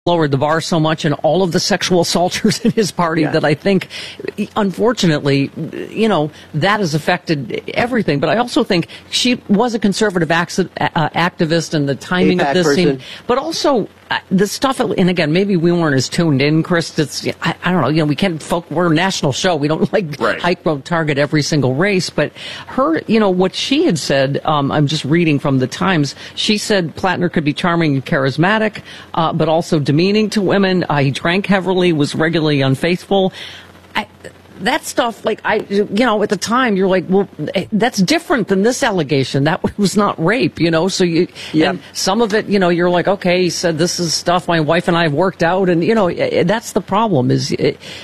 lowered the bar so much and all of the sexual assaulters in his party that I think, unfortunately, that has affected everything. But I also think she was a conservative activist, and the timing of this seemed, but also the stuff, and again, maybe we weren't as tuned in, Chris. I don't know, we can't, we're a national show. We don't target every single race, but her, what she had said, I'm just reading from the Times. She said Plattner could be charming and charismatic, but also demeaning to women. He drank heavily, was regularly unfaithful. That stuff, at the time, you're like, well, that's different than this allegation. That was not rape, so and some of it, you're like, okay, he said this is stuff my wife and I have worked out, and, that's the problem is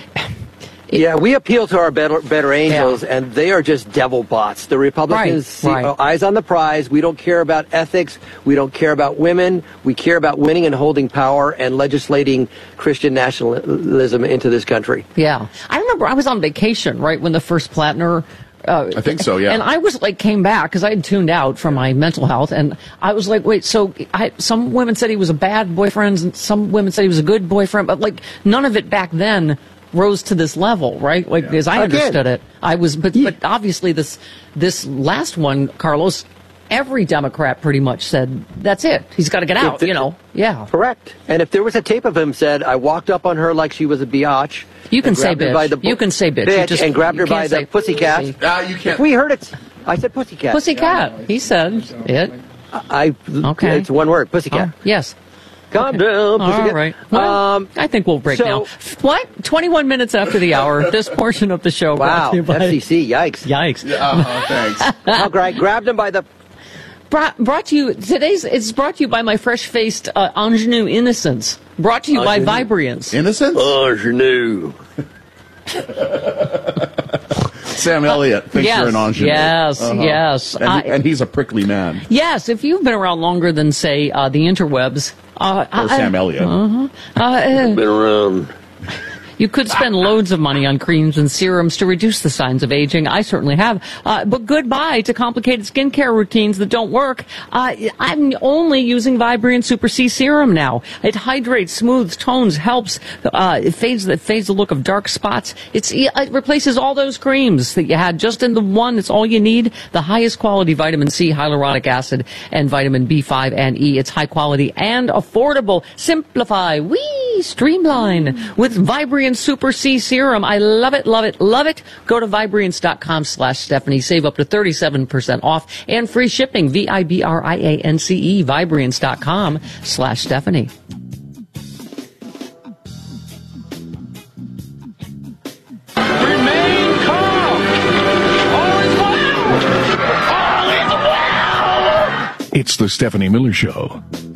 we appeal to our better angels, and they are just devil bots. The Republicans see eyes on the prize. We don't care about ethics. We don't care about women. We care about winning and holding power and legislating Christian nationalism into this country. Yeah. I remember I was on vacation, when the first Plattner... I think so, yeah. And I was came back because I had tuned out from my mental health, and I was like, wait, so some women said he was a bad boyfriend, and some women said he was a good boyfriend, but none of it back then rose to this level, right? As I understood it, I was, but obviously this last one, Carlos, every Democrat pretty much said, that's it. He's got to get out, Yeah. Correct. And if there was a tape of him said, I walked up on her like she was a biatch. You can say bitch. You can say bitch. And grabbed her by the pussycat. You can't. If we heard it, I said pussycat. Pussycat. He said it. Okay. It's one word, pussycat. Yes. Calm down, pussycat. All right. Well, I think we'll break now. What? 21 minutes after the hour, this portion of the show. Wow. FCC, yikes. Yikes. Thanks. I grabbed him by the... Brought to you, it's brought to you by my fresh-faced ingenue innocence. Brought to you by Vibriance. Innocence? Ingenue. Sam Elliott thinks you're an ingenue. Yes. And he's a prickly man. Yes, if you've been around longer than, say, the interwebs. Or Sam Elliott. Been around. You could spend loads of money on creams and serums to reduce the signs of aging. I certainly have. But goodbye to complicated skincare routines that don't work. I'm only using Vibriant Super C Serum now. It hydrates, smooths, tones, helps. It fades the look of dark spots. It replaces all those creams that you had just in the one. It's all you need. The highest quality vitamin C, hyaluronic acid, and vitamin B5 and E. It's high quality and affordable. Simplify. Streamline with Vibriant Super C Serum. I love it, love it, love it. Go to Vibriance.com/Stephanie. Save up to 37% off and free shipping. Vibriance. Vibriance.com/Stephanie. Remain calm. All is well. All is well. It's the Stephanie Miller Show.